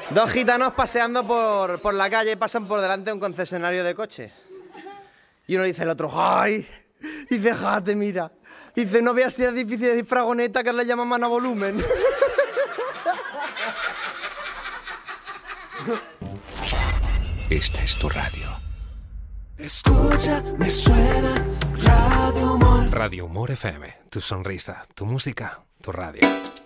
Dos gitanos paseando por la calle pasan por delante de un concesionario de coches. Y uno dice al otro, ¡ay! Dice, ¡jate, mira! Dice, no veas si es difícil decir fragoneta, que le llaman mano a volumen. Esta es tu radio. Escucha, me suena Radio Humor. Radio Humor FM, tu sonrisa, tu música, tu radio.